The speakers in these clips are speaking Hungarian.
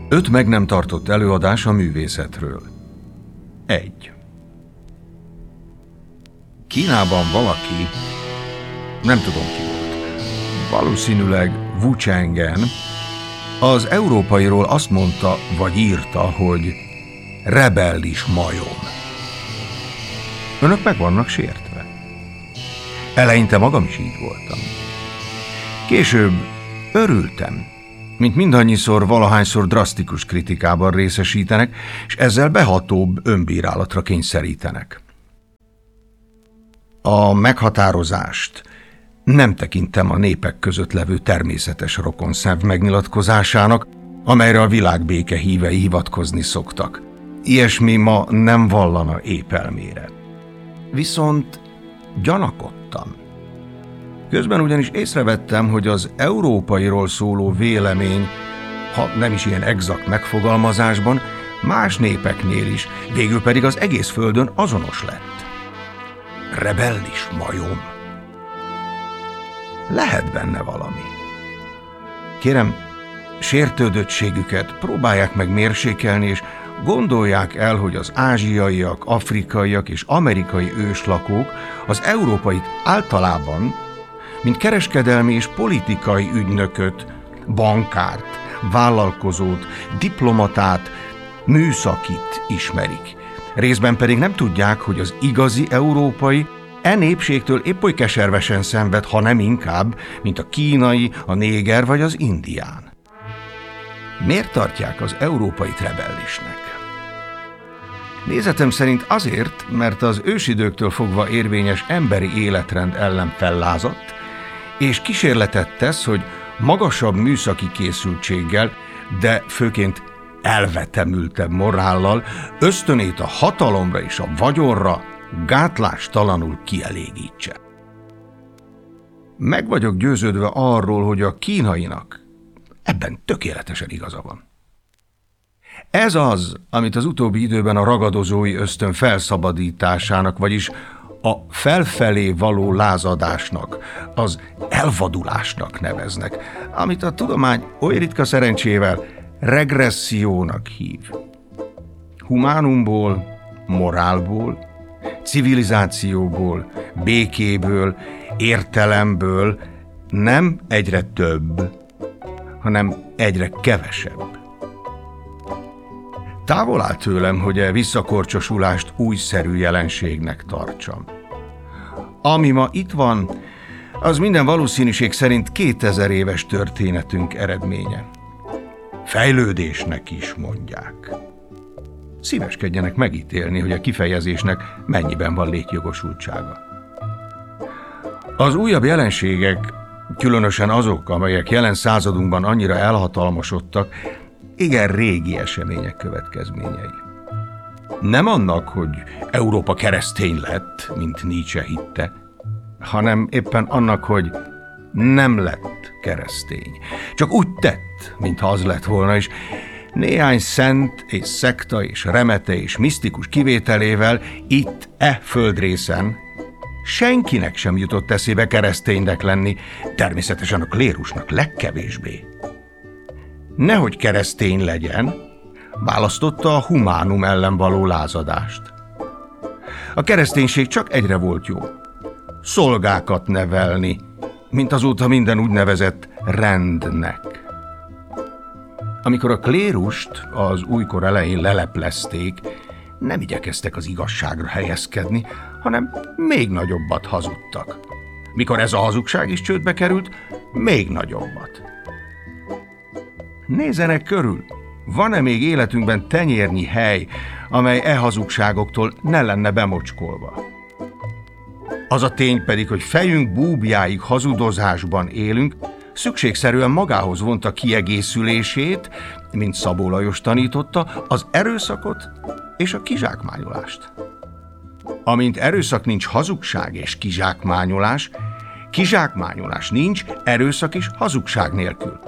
5 meg nem tartott előadás a művészetről. 1. Kínában valaki, nem tudom ki volt, valószínűleg Wu Chengen, az európairól azt mondta, vagy írta, hogy rebellis majom. Önök meg vannak sértve. Eleinte magam is így voltam. Később örültem, mint mindannyiszor, valahányszor drasztikus kritikában részesítenek, és ezzel behatóbb önbírálatra kényszerítenek. A meghatározást nem tekintem a népek között levő természetes rokonszenv megnyilatkozásának, amelyre a világbéke hívei hivatkozni szoktak. Ilyesmi ma nem vallana épp elmére. Viszont gyanakodtam. Közben ugyanis észrevettem, hogy az európairól szóló vélemény, ha nem is ilyen egzakt megfogalmazásban, más népeknél is, végül pedig az egész földön azonos lett. Rebellis majom. Lehet benne valami. Kérem, sértődöttségüket próbálják meg mérsékelni, és gondolják el, hogy az ázsiaiak, afrikaiak és amerikai őslakók az európait általában, mint kereskedelmi és politikai ügynököt, bankárt, vállalkozót, diplomatát, műszakit ismerik. Részben pedig nem tudják, hogy az igazi európai népségtől épp oly keservesen szenved, ha nem inkább, mint a kínai, a néger vagy az indián. Miért tartják az európait rebellisnek? Nézetem szerint azért, mert az ősidőktől fogva érvényes emberi életrend ellen fellázadt, és kísérletet tesz, hogy magasabb műszaki készültséggel, de főként elvetemültebb morállal ösztönét a hatalomra és a vagyonra gátlástalanul kielégítse. Meg vagyok győződve arról, hogy a kínainak ebben tökéletesen igaza van. Ez az, amit az utóbbi időben a ragadozói ösztön felszabadításának, vagyis a felfelé való lázadásnak, az elvadulásnak neveznek, amit a tudomány oly ritka szerencsével regressziónak hív. Humánumból, morálból, civilizációból, békéből, értelemből nem egyre több, hanem egyre kevesebb. Távol áll tőlem, hogy a visszakorcsosulást újszerű jelenségnek tartsam. Ami ma itt van, az minden valószínűség szerint 2000 éves történetünk eredménye. Fejlődésnek is mondják. Szíveskedjenek megítélni, hogy a kifejezésnek mennyiben van létjogosultsága. Az újabb jelenségek, különösen azok, amelyek jelen századunkban annyira elhatalmasodtak, igen régi események következményei. Nem annak, hogy Európa keresztény lett, mint Nietzsche hitte, hanem éppen annak, hogy nem lett keresztény. Csak úgy tett, mintha az lett volna, és néhány szent és szekta és remete és misztikus kivételével itt, földrészen senkinek sem jutott eszébe kereszténynek lenni, természetesen a klérusnak legkevésbé. Nehogy keresztény legyen, választotta a humánum ellen való lázadást. A kereszténység csak egyre volt jó. Szolgákat nevelni, mint azóta minden úgynevezett rendnek. Amikor a klérust az újkor elején leleplezték, nem igyekeztek az igazságra helyezkedni, hanem még nagyobbat hazudtak. Mikor ez a hazugság is csődbe került, még nagyobbat. Nézzenek körül, van-e még életünkben tenyérnyi hely, amely hazugságoktól ne lenne bemocskolva? Az a tény pedig, hogy fejünk búbjáig hazudozásban élünk, szükségszerűen magához vonta kiegészülését, mint Szabó Lajos tanította, az erőszakot és a kizsákmányolást. Amint erőszak nincs hazugság és kizsákmányolás nincs erőszak és hazugság nélkül.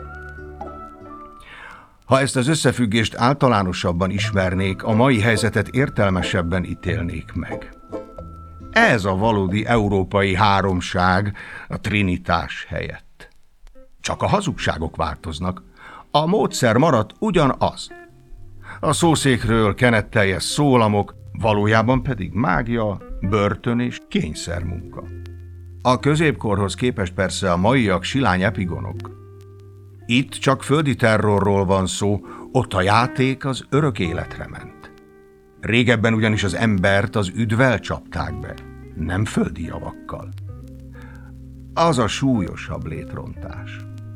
Ha ezt az összefüggést általánosabban ismernék, a mai helyzetet értelmesebben ítélnék meg. Ez a valódi európai háromság a trinitás helyett. Csak a hazugságok változnak, A módszer maradt ugyanaz. A szószékről kenetteljes szólamok, valójában pedig mágia, börtön és kényszermunka. A középkorhoz képest persze a maiak silány epigonok. Itt csak földi terrorról van szó, ott a játék az örök életre ment. Régebben ugyanis az embert az üdvvel csapták be, nem földi javakkal. Az a súlyosabb létrontás.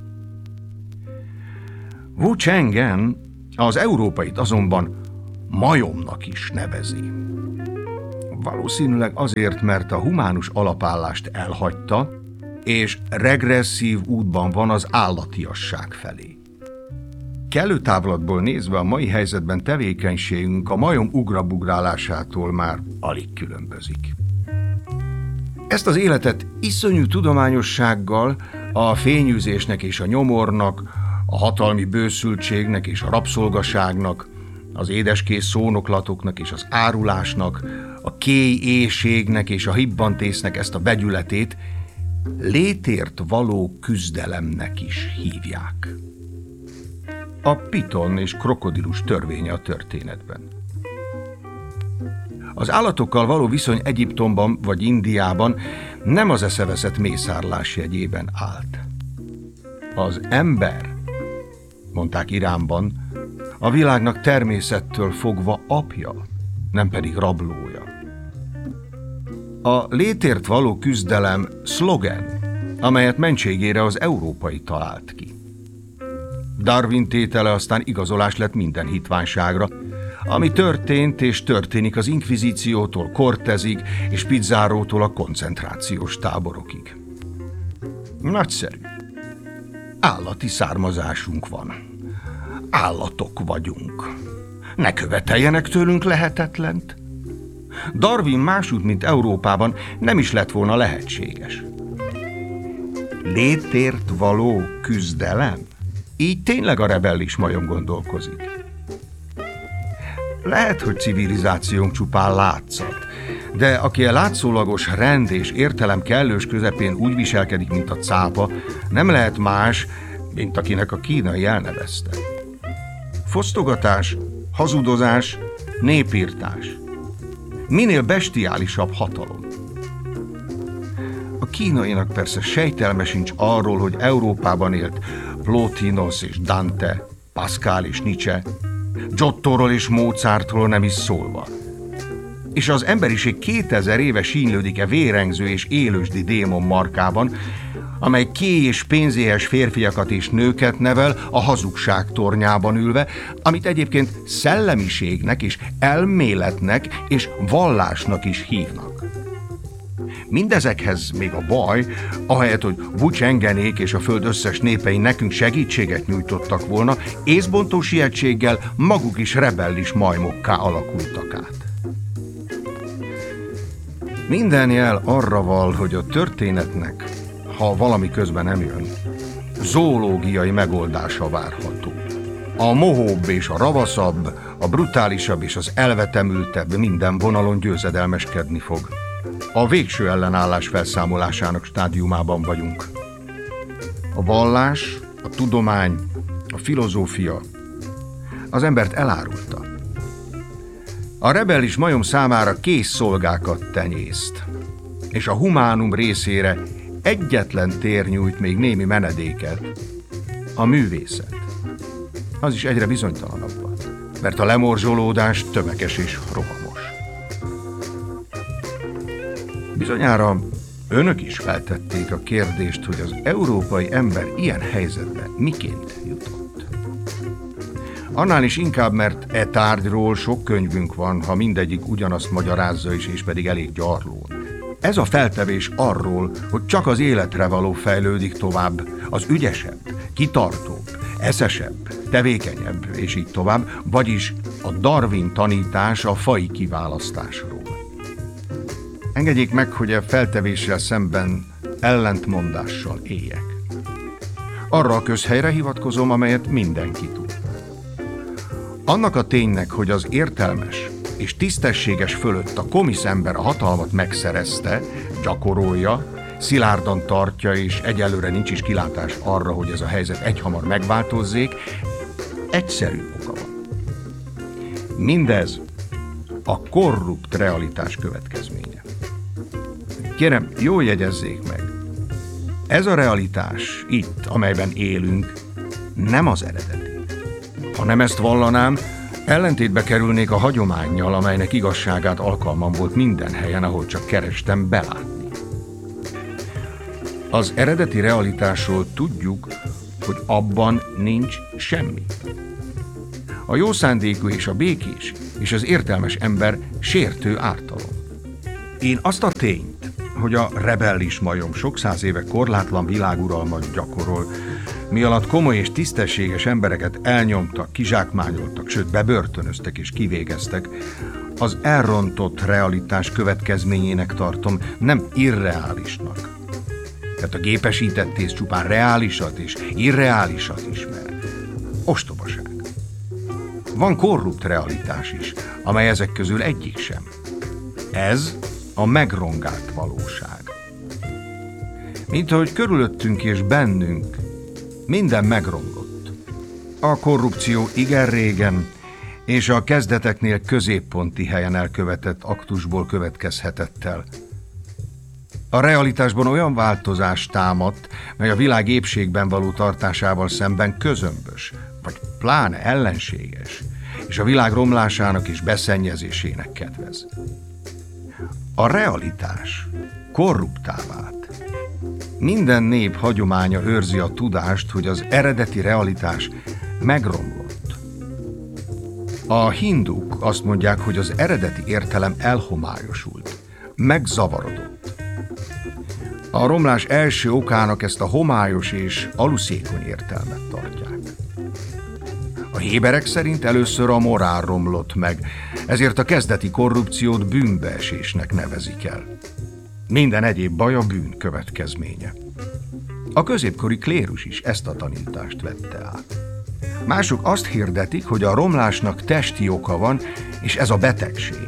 Wu Chengen az európait azonban majomnak is nevezi. Valószínűleg azért, mert a humánus alapállást elhagyta, és regresszív útban van az állatiasság felé. Kellő távlatból nézve a mai helyzetben tevékenységünk a majom ugrabugrálásától már alig különbözik. Ezt az életet iszonyú tudományossággal, a fényűzésnek és a nyomornak, a hatalmi bőszültségnek és a rabszolgaságnak, az édeskész szónoklatoknak és az árulásnak, a kéj éhségnek és a hibbantésznek ezt a vegyületét létért való küzdelemnek is hívják. A piton és krokodilus törvénye a történetben. Az állatokkal való viszony Egyiptomban vagy Indiában nem az eszeveszett mészárlás jegyében állt. Az ember, mondták Iránban, a világnak természettől fogva apja, nem pedig rablója. A létért való küzdelem szlogen, amelyet mentségére az európai talált ki. Darwin tétele aztán igazolás lett minden hitványságra, ami történt és történik az inkvizíciótól Cortezig és Pizarrótól a koncentrációs táborokig. Nagyszerű. Állati származásunk van. Állatok vagyunk. Ne követeljenek tőlünk lehetetlent. Darwin másút, mint Európában nem is lett volna lehetséges. Létért való küzdelem? Így tényleg a rebellis majom gondolkozik. Lehet, hogy civilizációnk csupán látszat, de aki a látszólagos rend és értelem kellős közepén úgy viselkedik, mint a cápa, nem lehet más, mint akinek a kínai elnevezte. Fosztogatás, hazudozás, népirtás. Minél bestiálisabb hatalom. A kínainak persze sejtelme sincs arról, hogy Európában élt Plotinos és Dante, Pascal és Nietzsche, Giottóról és Mozartról nem is szólva. És az emberiség 2000 éve sínylődik-e vérengző és élősdi démon markában, amely kéj és pénzéhes férfiakat és nőket nevel a hazugság tornyában ülve, amit egyébként szellemiségnek és elméletnek és vallásnak is hívnak. Mindezekhez még a baj, ahelyett, hogy Wu Chengenék és a föld összes népei nekünk segítséget nyújtottak volna, észbontó sietséggel maguk is rebellis majmokká alakultak át. Minden jel arra val, hogy a történetnek, ha valami közben nem jön, zoológiai megoldása várható. A mohóbb és a ravaszabb, a brutálisabb és az elvetemültebb minden vonalon győzedelmeskedni fog. A végső ellenállás felszámolásának stádiumában vagyunk. A vallás, a tudomány, a filozófia az embert elárulta. A rebellis majom számára kész szolgákat tenyészt, és a humánum részére egyetlen tér nyújt még némi menedéket, a művészet. Az is egyre bizonytalanabb, mert a lemorzsolódás tömeges és rohamos. Bizonyára önök is feltették a kérdést, hogy az európai ember ilyen helyzetben miként jutott. Annál is inkább, mert e tárgyról sok könyvünk van, ha mindegyik ugyanazt magyarázza is, és pedig elég gyarlón. Ez a feltevés arról, hogy csak az életre való fejlődik tovább, az ügyesebb, kitartóbb, eszesebb, tevékenyebb, és így tovább, vagyis a Darwin tanítás a faji kiválasztásról. Engedjék meg, hogy a feltevéssel szemben ellentmondással éljek. Arra a közhelyre hivatkozom, amelyet mindenki tud. Annak a ténynek, hogy az értelmes és tisztességes fölött a komisz ember a hatalmat megszerezte, gyakorolja, szilárdan tartja, és egyelőre nincs is kilátás arra, hogy ez a helyzet egyhamar megváltozzék, egyszerű oka van. Mindez a korrupt realitás következménye. Kérem, jól jegyezzék meg, ez a realitás itt, amelyben élünk, nem az eredeti. Ha nem ezt vallanám, ellentétbe kerülnék a hagyománnyal, amelynek igazságát alkalmam volt minden helyen, ahol csak kerestem belátni. Az eredeti realitásról tudjuk, hogy abban nincs semmi. A jó szándékú és a békés és az értelmes ember sértő ártalom. Én azt a tényt, hogy a rebellis majom sok száz éve korlátlan világuralmat gyakorol, mi alatt komoly és tisztességes embereket elnyomtak, kizsákmányoltak, sőt bebörtönöztek és kivégeztek, az elrontott realitás következményének tartom, nem irreálisnak. Tehát a gépesített tész csupán reálisat és irreálisat ismer. Ostobaság. Van korrupt realitás is, amely ezek közül egyik sem. Ez a megrongált valóság. Mint ahogy körülöttünk és bennünk minden megrongott. A korrupció igen régen és a kezdeteknél középponti helyen elkövetett aktusból következhetett el. A realitásban olyan változás támadt, mely a világ épségben való tartásával szemben közömbös, vagy pláne ellenséges, és a világ romlásának és beszennyezésének kedvez. A realitás korruptá vált. Minden nép hagyománya őrzi a tudást, hogy az eredeti realitás megromlott. A hinduk azt mondják, hogy az eredeti értelem elhomályosult, megzavarodott. A romlás első okának ezt a homályos és aluszékony értelmet tartják. A héberek szerint először a morál romlott meg, ezért a kezdeti korrupciót bűnbeesésnek nevezik el. Minden egyéb baj a bűn következménye. A középkori klérus is ezt a tanítást vette át. Mások azt hirdetik, hogy a romlásnak testi oka van, és ez a betegség.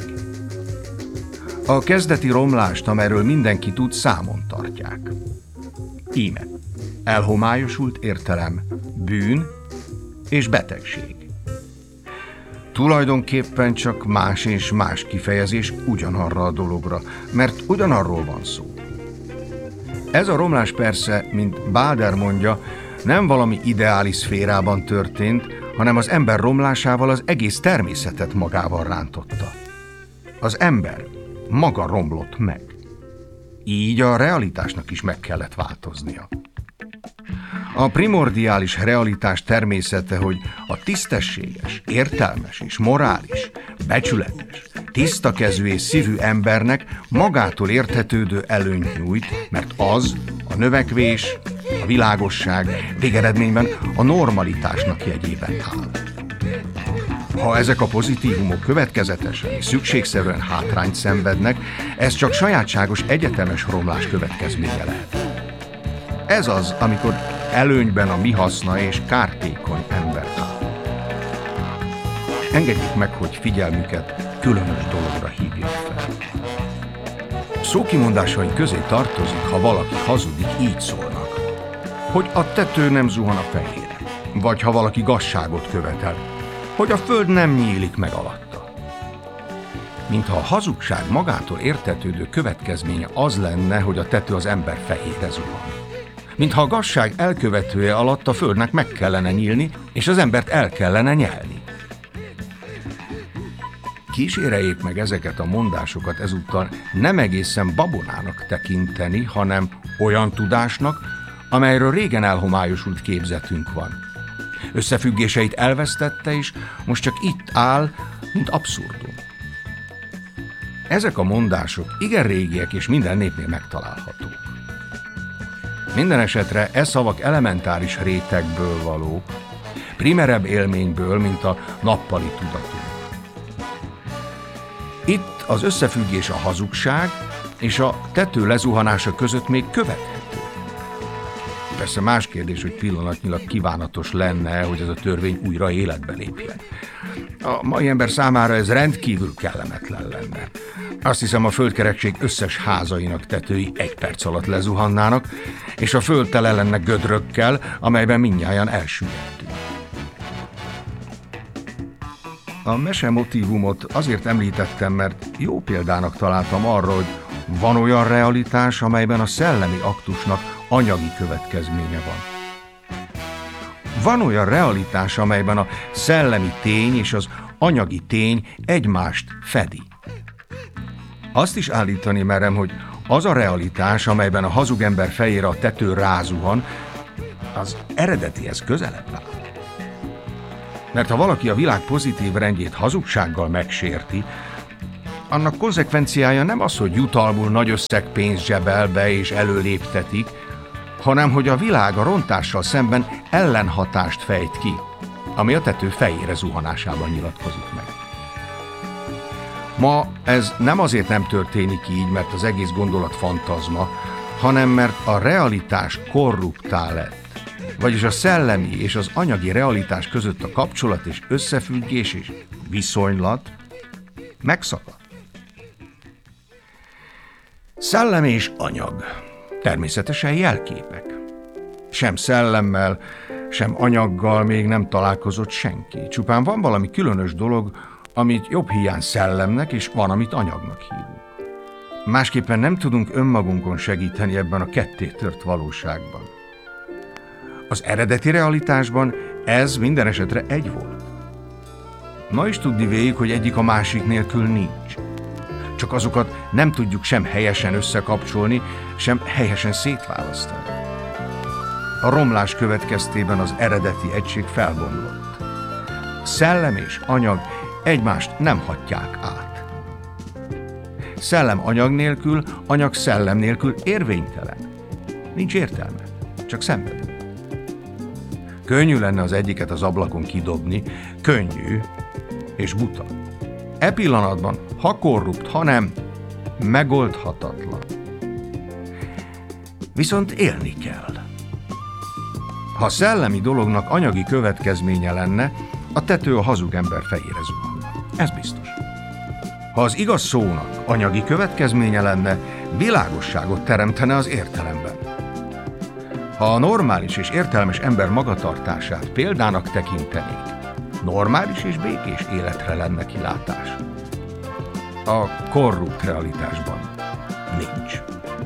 A kezdeti romlást, amelyről mindenki tud, számon tartják. Íme, elhomályosult értelem, bűn és betegség. Tulajdonképpen csak más és más kifejezés ugyanarra a dologra, mert ugyanarról van szó. Ez a romlás persze, mint Baader mondja, nem valami ideális szférában történt, hanem az ember romlásával az egész természetet magával rántotta. Az ember maga romlott meg. Így a realitásnak is meg kellett változnia. A primordiális realitás természete, hogy a tisztességes, értelmes és morális, becsületes, tisztakezű és szívű embernek magától érthetődő előnyt nyújt, mert az a növekvés, a világosság, végeredményben a normalitásnak jegyében áll. Ha ezek a pozitívumok következetesen és szükségszerűen hátrányt szenvednek, ez csak sajátságos egyetemes romlás következménye lehet. Ez az, amikor előnyben a mi haszna és kártékony ember áll. Engedjék meg, hogy figyelmüket különös dologra hívjam fel. Szókimondásaink közé tartozik, ha valaki hazudik, így szólnak, hogy a tető nem zuhan a fejére, vagy ha valaki gazságot követel, hogy a föld nem nyílik meg alatta. Mintha a hazugság magától értetődő következménye az lenne, hogy a tető az ember fejére zuhan. Mintha a gazság elkövetője alatt a földnek meg kellene nyílni, és az embert el kellene nyelni. Kíséreljék meg ezeket a mondásokat ezúttal nem egészen babonának tekinteni, hanem olyan tudásnak, amelyről régen elhomályosult képzetünk van. Összefüggéseit elvesztette, és most csak itt áll, mint abszurdum. Ezek a mondások igen régiek és minden népnél megtalálhatók. Minden esetre e szavak elementáris rétegből való, primerebb élményből, mint a nappali tudatunk. Itt az összefüggés a hazugság és a tető lezuhanása között még követhető. De Persze más kérdés, hogy pillanatnyilag kívánatos lenne, hogy ez a törvény újra életbe lépjen. A mai ember számára ez rendkívül kellemetlen lenne. Azt hiszem, a földkerekség összes házainak tetői 1 perc alatt lezuhannának, és a föld tele lenne gödrökkel, amelyben mindnyájan elsüllyedtünk. A mese motívumot azért említettem, mert jó példának találtam arra, hogy van olyan realitás, amelyben a szellemi aktusnak anyagi következménye van. Van olyan realitás, amelyben a szellemi tény és az anyagi tény egymást fedi. Azt is állítani merem, hogy az a realitás, amelyben a hazug ember fejére a tető rázuhan, az eredetihez közelebb áll. Mert ha valaki a világ pozitív rendjét hazugsággal megsérti, annak konzekvenciája nem az, hogy jutalmul nagy összeg pénzt zsebel be és előléptetik, hanem hogy a világ a rontással szemben ellenhatást fejt ki, ami a tető fejére zuhanásában nyilatkozik meg. Ma ez nem azért nem történik így, mert az egész gondolat fantazma, hanem mert a realitás korruptá lett, vagyis a szellemi és az anyagi realitás között a kapcsolat és összefüggés és viszonylat megszakadt. Szellem és anyag. Természetesen jelképek. Sem szellemmel, sem anyaggal még nem találkozott senki. Csupán van valami különös dolog, amit jobb hiány szellemnek, és van, amit anyagnak hívunk. Másképpen nem tudunk önmagunkon segíteni ebben a kettétört valóságban. Az eredeti realitásban ez minden esetre egy volt. Ma is tudni véljük, hogy egyik a másik nélkül nincs. Csak azokat nem tudjuk sem helyesen összekapcsolni, sem helyesen szétválasztani. A romlás következtében az eredeti egység felbomlott. Szellem és anyag egymást nem hatják át. Szellem anyag nélkül, anyag szellem nélkül érvénytelen. Nincs értelme, csak szenvedő. Könnyű lenne az egyiket az ablakon kidobni, könnyű és buta. E pillanatban, ha korrupt, ha nem, megoldhatatlan. Viszont élni kell. Ha a szellemi dolognak anyagi következménye lenne, a tető a hazug ember fejére zuhanna. Ez biztos. Ha az igaz szónak anyagi következménye lenne, világosságot teremtene az értelemben. Ha a normális és értelmes ember magatartását példának tekintenék, normális és békés életre lenne kilátás. A korrupt realitásban nincs.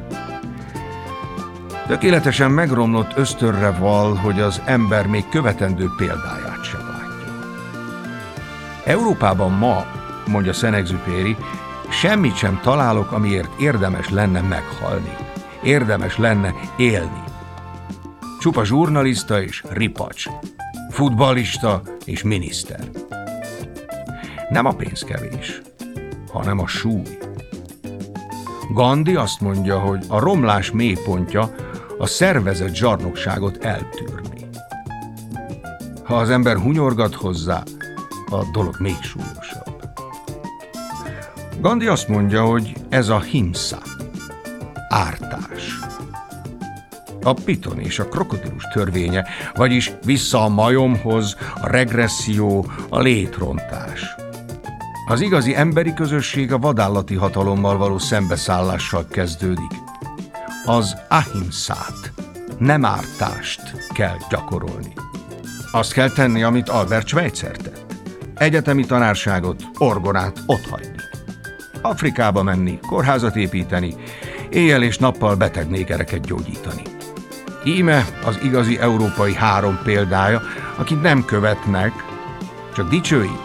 Tökéletesen megromlott ösztönre val, hogy az ember még követendő példáját sem látja. Európában ma, mondja Saint-Exupéry, semmit sem találok, amiért érdemes lenne meghalni. Érdemes lenne élni. Csupa zsurnalista és ripacs, futballista és miniszter. Nem a pénz kevés, hanem a súly. Gandhi azt mondja, hogy a romlás mélypontja a szervezett zsarnokságot eltűrni. Ha az ember hunyorgat hozzá, a dolog még súlyosabb. Gandhi azt mondja, hogy ez a himsa, ártás. A piton és a krokodilus törvénye, vagyis vissza a majomhoz, a regresszió, a létrontás. Az igazi emberi közösség a vadállati hatalommal való szembeszállással kezdődik. Az ahimszát, nem ártást kell gyakorolni. Azt kell tenni, amit Albert Schweitzer tett. Egyetemi tanárságot, orgonát otthagyni. Afrikába menni, kórházat építeni, éjjel és nappal beteg négereket gyógyítani. Íme az igazi európai 3 példája, akit nem követnek, csak dicsőítenek.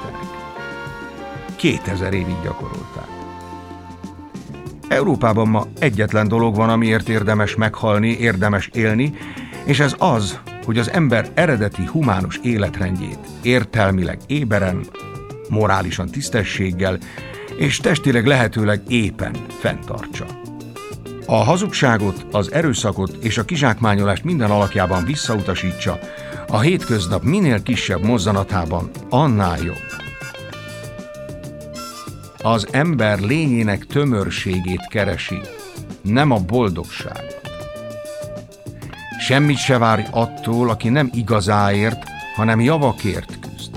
2000 évig gyakorolták. Európában ma egyetlen dolog van, amiért érdemes meghalni, érdemes élni, és ez az, hogy az ember eredeti humánus életrendjét értelmileg éberen, morálisan tisztességgel és testileg lehetőleg épen fenntartsa. A hazugságot, az erőszakot és a kizsákmányolást minden alakjában visszautasítsa, a hétköznap minél kisebb mozzanatában annál jobb. Az ember lényének tömörségét keresi, nem a boldogságot. Semmit se várj attól, aki nem igazáért, hanem javakért küzd.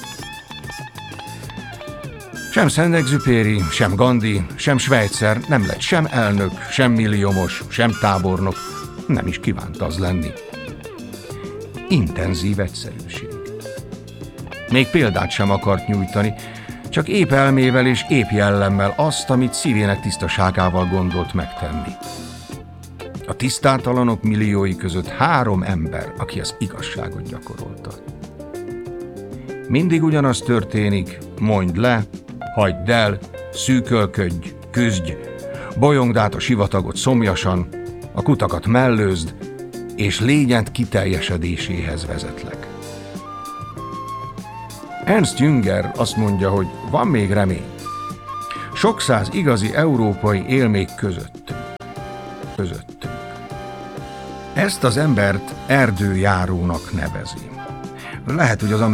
Sem Saint-Exupéry, sem Gandhi, sem Schweitzer nem lett sem elnök, sem milliómos, sem tábornok, nem is kívánt az lenni. Intenzív egyszerűség. Még példát sem akart nyújtani, csak épp elmével és épp jellemmel azt, amit szívének tisztaságával gondolt megtenni. A tisztátalanok milliói között 3 ember, aki az igazságot gyakorolta. Mindig ugyanaz történik, mondd le, hagyd el, szűkölködj, küzdj, bolyongd át a sivatagot szomjasan, a kutakat mellőzd, és lényed kiteljesedéséhez vezetlek. Ernst Jünger azt mondja, hogy van még remény. Sok száz igazi európai él még közöttünk. Ezt az embert erdőjárónak nevezi. Lehet, hogy az